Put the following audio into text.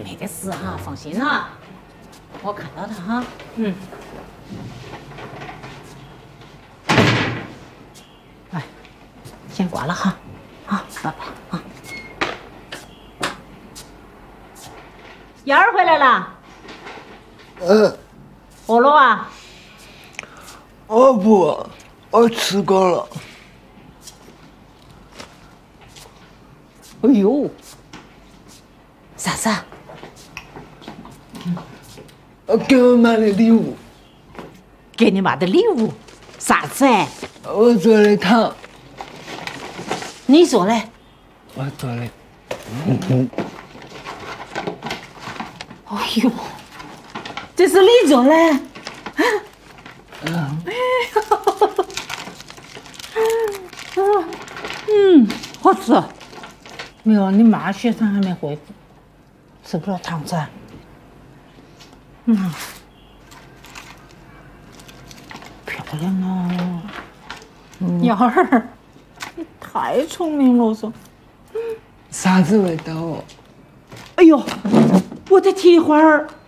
没得事哈，放心哈。我看到他哈。嗯。哎，先挂了哈。好，拜拜啊。燕儿回来了。饿了啊？ 我不，我吃过了。 哎呦，啥子啊？ 给我买的礼物。 给你妈的礼物？啥子哎？ 我做的糖。 你做的？ 我做的。 哎呦，这是你做的？好吃。没有，你妈血糖还没恢复，吃不了糖噻。漂亮哦。燕儿，你太聪明了，说。 啥子味道哦？ 哎呦，我的蹄花儿。